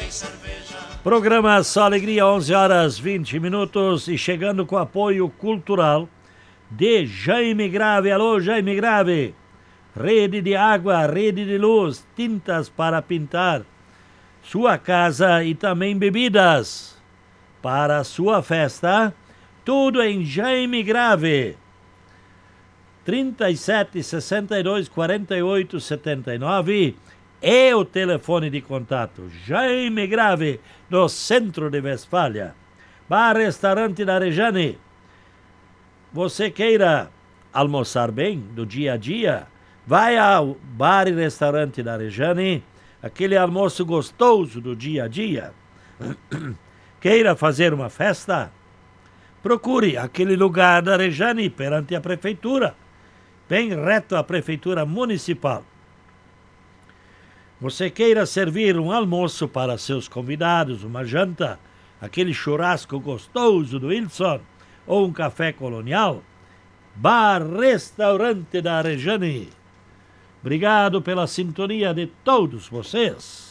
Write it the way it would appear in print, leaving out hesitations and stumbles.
Programa Só Alegria, 11 horas 20 minutos e chegando com apoio cultural de Jaime Grave. Alô, Jaime Grave. Rede de água, rede de luz, tintas para pintar sua casa e também bebidas para sua festa. Tudo em Jaime Grave. 37 62 48 79 é o telefone de contato. Jaime Grave, no centro de Westfália. Bar Restaurante da Rejane. Você queira almoçar bem do dia a dia? Vai ao Bar e Restaurante da Rejane, aquele almoço gostoso do dia a dia. Queira fazer uma festa? Procure aquele lugar da Rejane perante a prefeitura, bem reto à prefeitura municipal. Você queira servir um almoço para seus convidados, uma janta, aquele churrasco gostoso do Wilson ou um café colonial? Bar Restaurante da Rejane. Obrigado pela sintonia de todos vocês.